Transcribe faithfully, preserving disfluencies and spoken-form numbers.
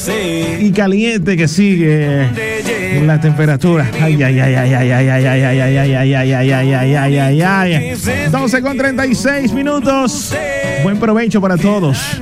y caliente que sigue en la temperatura. Ay, ay, ay, ay, ay, ay, ay, ay, ay, ay, ay, ay, ay, ay, ay, ay, ay, ay, ay. doce con treinta y seis minutos. Buen provecho para todos.